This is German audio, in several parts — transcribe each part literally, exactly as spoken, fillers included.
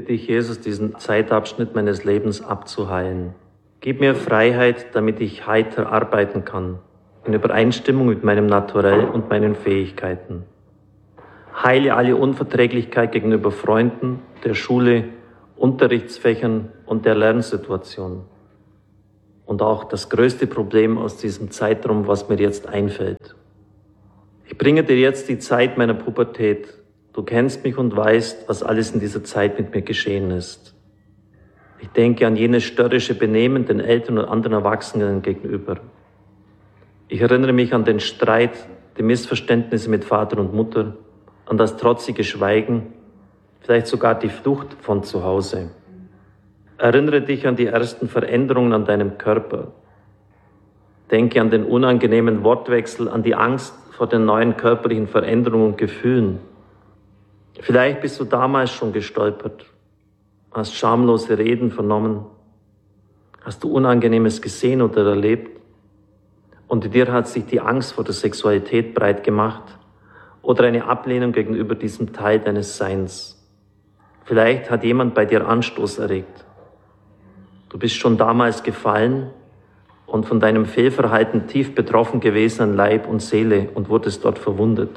dich, Jesus, diesen Zeitabschnitt meines Lebens abzuheilen. Gib mir Freiheit, damit ich heiter arbeiten kann, in Übereinstimmung mit meinem Naturell und meinen Fähigkeiten. Heile alle Unverträglichkeit gegenüber Freunden, der Schule, Unterrichtsfächern und der Lernsituation. Und auch das größte Problem aus diesem Zeitraum, was mir jetzt einfällt. Ich bringe dir jetzt die Zeit meiner Pubertät. Du kennst mich und weißt, was alles in dieser Zeit mit mir geschehen ist. Ich denke an jenes störrische Benehmen den Eltern und anderen Erwachsenen gegenüber. Ich erinnere mich an den Streit, die Missverständnisse mit Vater und Mutter, an das trotzige Schweigen, vielleicht sogar die Flucht von zu Hause. Erinnere dich an die ersten Veränderungen an deinem Körper. Denke an den unangenehmen Wortwechsel, an die Angst vor den neuen körperlichen Veränderungen und Gefühlen. Vielleicht bist du damals schon gestolpert, hast schamlose Reden vernommen, hast du Unangenehmes gesehen oder erlebt und in dir hat sich die Angst vor der Sexualität breit gemacht oder eine Ablehnung gegenüber diesem Teil deines Seins. Vielleicht hat jemand bei dir Anstoß erregt. Du bist schon damals gefallen und von deinem Fehlverhalten tief betroffen gewesen an Leib und Seele und wurdest dort verwundet.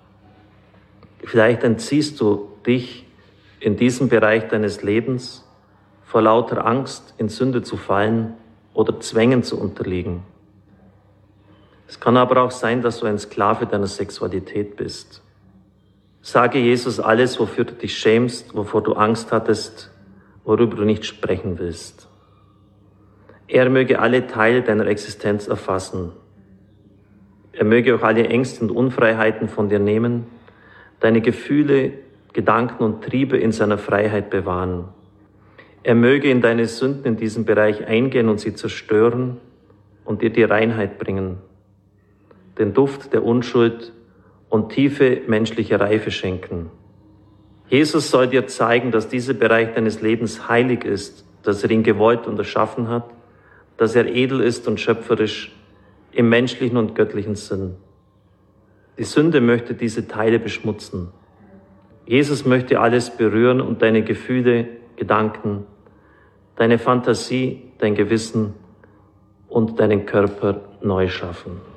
Vielleicht entziehst du dich in diesem Bereich deines Lebens vor lauter Angst, in Sünde zu fallen oder Zwängen zu unterliegen. Es kann aber auch sein, dass du ein Sklave deiner Sexualität bist. Sage Jesus alles, wofür du dich schämst, wovor du Angst hattest, worüber du nicht sprechen willst. Er möge alle Teile deiner Existenz erfassen. Er möge auch alle Ängste und Unfreiheiten von dir nehmen, deine Gefühle, Gedanken und Triebe in seiner Freiheit bewahren. Er möge in deine Sünden in diesem Bereich eingehen und sie zerstören und dir die Reinheit bringen, den Duft der Unschuld und tiefe menschliche Reife schenken. Jesus soll dir zeigen, dass dieser Bereich deines Lebens heilig ist, dass er ihn gewollt und erschaffen hat, dass er edel ist und schöpferisch im menschlichen und göttlichen Sinn. Die Sünde möchte diese Teile beschmutzen. Jesus möchte alles berühren und deine Gefühle, Gedanken, deine Fantasie, dein Gewissen und deinen Körper neu schaffen.